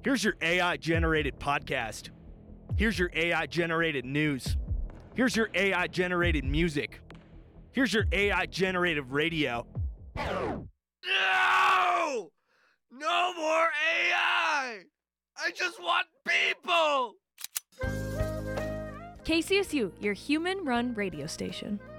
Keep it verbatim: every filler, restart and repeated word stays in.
Here's your A I-generated podcast. Here's your A I-generated news. Here's your A I-generated music. Here's your A I-generated radio. No! No more A I! I just want people! K C S U, your human-run radio station.